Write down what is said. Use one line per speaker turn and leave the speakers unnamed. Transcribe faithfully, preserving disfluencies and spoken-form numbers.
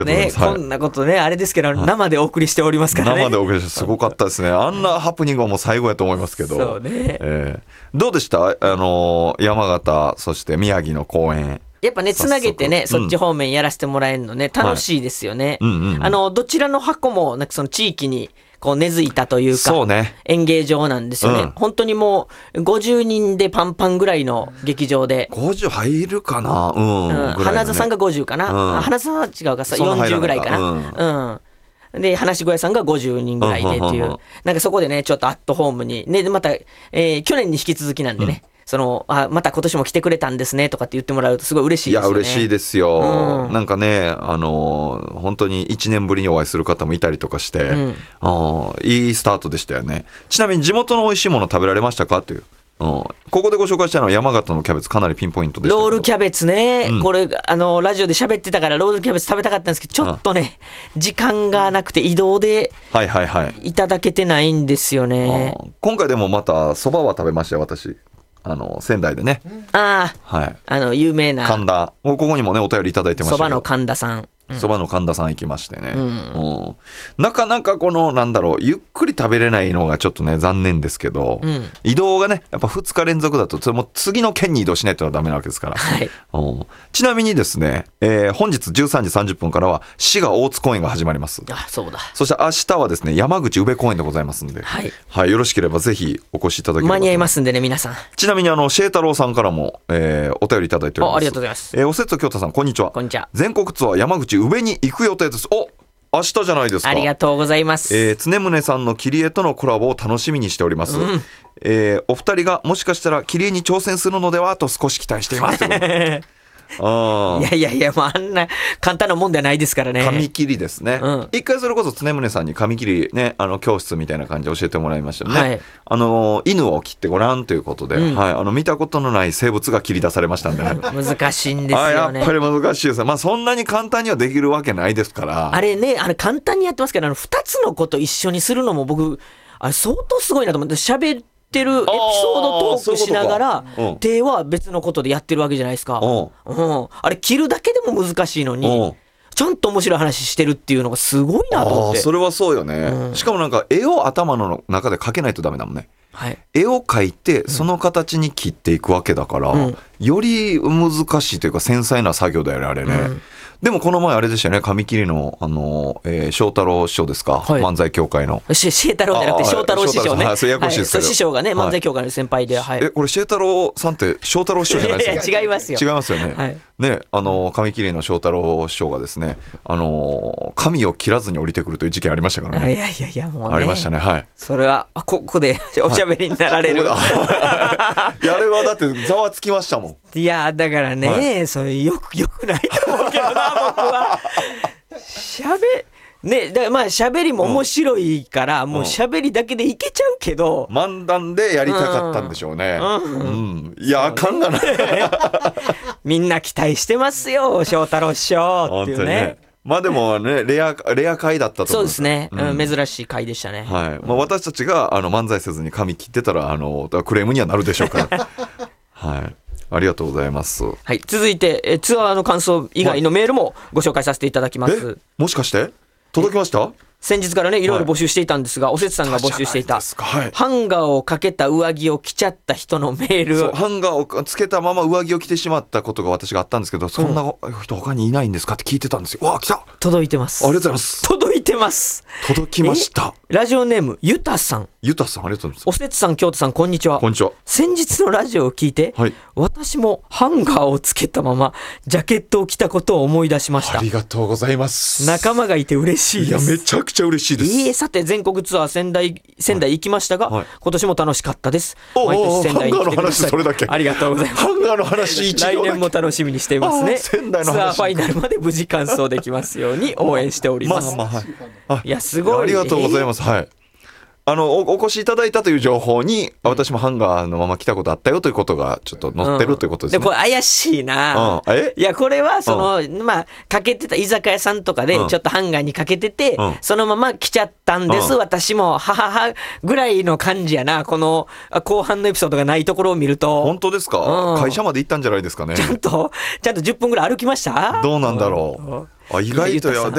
ね、
はい、
こんなことねあれですけど生でお送りしておりますからね。
生でお送りしてすごかったですね。あんなハプニングはもう最後やと思いますけど。
そうね、
えー、どうでした、あのー、山形そして宮城の公演。
やっぱねつなげてね、そっち方面やらせてもらえるのね、楽しいですよね、はい、うんうんうん、あのどちらの箱もなんかその地域にこう根付いたというか、そうね、演芸場なんですよね、うん、本当にもうごじゅうにんでパンパンぐらいの劇場で
ごじゅう入るかな、うん、うん、
花座さんがごじゅうかな、うん、花座さんは違うかさよんじゅうぐらいかな、うんうん、で話し小屋さんがごじゅうにんぐらいでっていう、うん、なんかそこでねちょっとアットホームに、ね、また、えー、去年に引き続きなんでね、うん、そのあまた今年も来てくれたんですねとかって言ってもらうとすごい嬉しいですよね。
いや嬉しいですよ、うん、なんかねあのー、本当にいちねんぶりにお会いする方もいたりとかして、うん、あいいスタートでしたよね。ちなみに地元の美味しいもの食べられましたかという、うん、ここでご紹介したのは山形のキャベツかなりピンポイントでした。
ロールキャベツね、うん、これあのラジオで喋ってたからロールキャベツ食べたかったんですけどちょっとね、うん、時間がなくて移動でいただけてないんですよね、はいはいはい、
今回でもまたそばは食べましたよ私。あの仙台でね、
ああ、はい、あの有名な
神田、ここにもねお便りいただいてましたけど、
そばの神田さん、
そばの神田さん行きましてね、うんうん、なかなかこのなんだろうゆっくり食べれないのがちょっとね残念ですけど、うん、移動がねやっぱふつか連続だとそれも次の県に移動しないとダメなわけですから、はい、うん、ちなみにですね、えー、本日じゅうさんじさんじゅっぷんからは滋賀大津公演が始まります。
あ、そうだ。そ
して明日はですね山口宇部公演でございますんで、はいはい、よろしければぜひお越しいただければ。
間に合いますんでね皆さん。
ちなみにあのシェ太郎さんからも、えー、お便りいただいております。
あ, ありがとうございます、
えー、おせつ京太さんこんにちは。
こんにちは。
全国ツアー山口宇部に行く予定です。お明日じゃないですか。
ありがとうございます、
えー、常宗さんの切り絵とのコラボを楽しみにしております、うん、えー、お二人がもしかしたら切り絵に挑戦するのではと少し期待していますあ
いやいやいやもうあんな簡単なもんではないですからね。
紙切りですね、うん、一回それこそ常宗さんに紙切りねあの教室みたいな感じで教えてもらいましたよね、はい、あの犬を切ってごらんということで、うん、はい、あの見たことのない生物が切り出されましたんで、ね、
難しいんですよね。
あやっぱり難しいです、まあ、そんなに簡単にはできるわけないですから。
あれねあれ簡単にやってますけどあのふたつのこと一緒にするのも僕あれ相当すごいなと思って喋っててるエピソードトークしながら手は別のことでやってるわけじゃないですか、うん、あれ切るだけでも難しいのにちゃんと面白い話してるっていうのがすごいなと思って。
あそれはそうよね、うん、しかもなんか絵を頭の中で描けないとダメだもんね、はい、絵を描いてその形に切っていくわけだから、うん、より難しいというか繊細な作業だよねあれね、うん、でもこの前あれでしたよね紙切りのあの、えー、翔太郎師匠ですか、はい、漫才協会の
シェ太郎じゃなくて翔太郎師匠ね、
はい、それややこしいですけど、
はい、師匠がね漫才協会の先輩で、はい、
えこれシェ太郎さんって翔太郎師匠じゃないですか。
いや違いますよ
違いますよね、はい、ねあの紙切りの翔太郎師匠がですねあの紙を切らずに降りてくるという事件ありましたからね。
いやいやいやもうね
ありましたね。はい
それはここでおしゃべりになられる、
はい、いやあれはだってざわつきましたもん。
いやだからね、はい、それよくよくないと思うけどな僕はしゃべねだからまあしゃべりも面白いから、うん、もうしゃべりだけでいけちゃうけど、
うん、漫談でやりたかったんでしょうね、うんうんうん、いやあかんがな
みんな期待してますよ翔太郎師匠っていう ね, ね
まあでもねレア、レア回だったと思う。
そうですね、うん、珍しい回でしたね、
はいまあ、私たちがあの漫才せずに髪切ってたらあのクレームにはなるでしょうからはいありがとうございます、
はい、続いてえツアーの感想以外のメールもご紹介させていただきます。
もしかして届きました？
先日からねいろいろ募集していたんですが、はい、おせつさんが募集していた、はい、ハンガーをかけた上着を着ちゃった人のメール。
そうハンガーをつけたまま上着を着てしまったことが私があったんですけど、そんな人他にいないんですかって聞いてたんですよ。わあ来た。
届いてます。
ありがとうございます。
届いてます。
届きました。
ラジオネームゆたさん。
ゆたさんありがとうございます。
おせつさん京都さんこんにちは。
こんにちは。
先日のラジオを聞いて、はい、私もハンガーをつけたままジャケットを着たことを思い出しました。
ありがとうございます。
仲間がいて嬉しいです。
いやめちゃくちゃ嬉しいです。
いいさて全国ツアー仙台仙台行きましたが、はい、今年も楽しかったです。毎年仙台に来てください。
それだけ
ありがとうございます。
ハンガーの話一
来年も楽しみにしていますね。
仙台の話
ツアーファイナルまで無事完走できますように応援しております。まあまあはい、いやすごい。
ありがとうございます。はい。あの お, お越しいただいたという情報に私もハンガーのまま来たことあったよということがちょっと載ってるということですね、
うん、でこれ怪しいな、うん、えいやこれはその、うん、まあかけてた居酒屋さんとかでちょっとハンガーにかけてて、うん、そのまま来ちゃったんです、うん、私もはははぐらいの感じやな。この後半のエピソードがないところを見ると。
本当ですか、うん、会社まで行ったんじゃないですかね。
ちゃんとちゃんとじゅっぷんぐらい歩きました。
どうなんだろう。 あ意外とや